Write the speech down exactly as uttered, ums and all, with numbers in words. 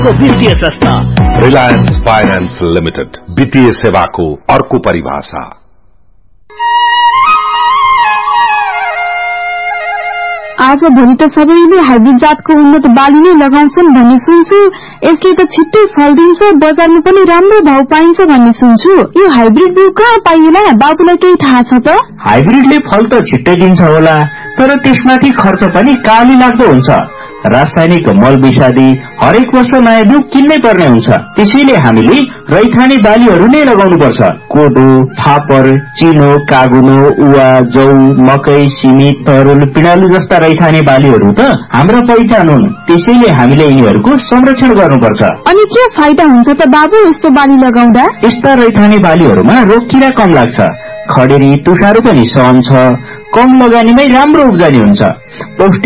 वित्तीय संस्था Reliance finance limited वित्तीय सेवाको अर्को परिभाषा। आज भोलि त सबैले हाइब्रिड जातको उन्नत बाली नै लगाउँछन् भन्ने सुन्छु। यसले त छिट्टै फल दिन्छ, बजारमा पनि राम्रो भाव पाइन्छ भन्ने सुन्छु। यो हाइब्रिड बिउ कहाँ पाइएला? बाबुलाई केही थाहा छ त? हाइब्रिडले फल त छिट्टै दिन्छ होला, तर त्यसमाथि खर्च पनि काली लाग्दो हुन्छ। रासायनिक मल विषादी हरेक वर्ष नयाँ बिउ किन्नै पर्ने हुन्छ। त्यसैले हामीले रैथाने बालीहरू नै लगाउनु पर्छ। कोदो, फापर, चिनो, कागुनो, उवा, जौ, मकै, सिमी, तरुल, पिँडालु जस्ता रैथाने बालीहरू त हाम्रा पहिचान हुन्। त्यसैले हामीले यिनीहरूको संरक्षण गर्नुपर्छ। अनि के फाइदा हुन्छ त बाबु यस्तो बाली लगाउँदा? यस्ता रैथाने बालीहरूमा रोग किरा कम लाग्छ, खडेरी तुषारो पनि सहन्छ, कम लगानीमै राम्रो उब्जनी हुन्छ।